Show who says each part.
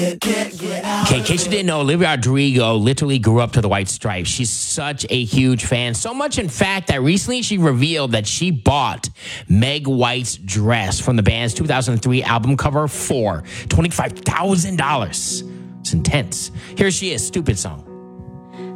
Speaker 1: Okay, in case you didn't know, Olivia Rodrigo literally grew up to the White Stripes. She's such a huge fan. So much, in fact, that recently she revealed that she bought Meg White's dress from the band's 2003 album cover for $25,000. It's intense. Here she is, Stupid Song.